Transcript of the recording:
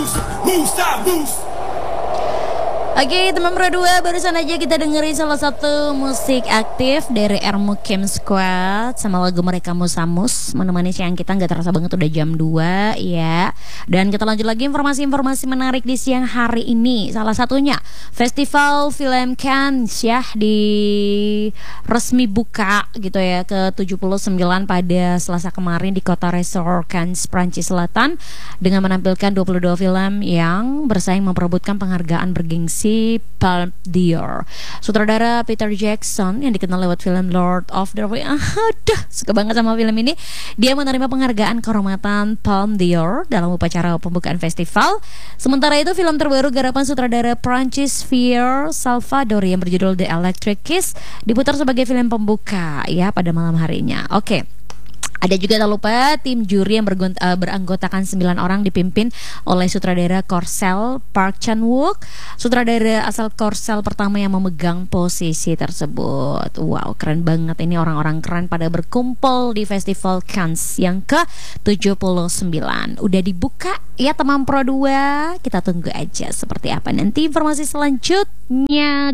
Oke, teman Pro 2, barusan aja kita dengerin salah satu musik aktif dari Ermu Kim Squad sama lagu mereka Musamus, menemani siang kita. Nggak terasa banget udah jam 2 ya. Dan kita lanjut lagi informasi-informasi menarik di siang hari ini. Salah satunya Festival Film Cannes ya, di resmi buka gitu ya, ke 79 pada Selasa kemarin di kota Resort Cannes, Prancis Selatan, dengan menampilkan 22 film yang bersaing memperebutkan penghargaan bergengsi Palme d'Or. Sutradara Peter Jackson yang dikenal lewat film Lord of the Rings, suka banget sama film ini. Dia menerima penghargaan kehormatan Palme d'Or dalam upacara pembukaan festival. Sementara itu, film terbaru garapan sutradara Prancis Pierre Salvador yang berjudul The Electric Kiss diputar sebagai film pembuka ya pada malam harinya. Oke. Ada juga tak lupa tim juri yang beranggotakan 9 orang dipimpin oleh sutradara Korsel Park Chan-wook, sutradara asal Korsel pertama yang memegang posisi tersebut. Wow, keren banget, ini orang-orang keren pada berkumpul di Festival Cannes yang ke-79. Udah dibuka ya teman Pro 2, kita tunggu aja seperti apa nanti informasi selanjutnya.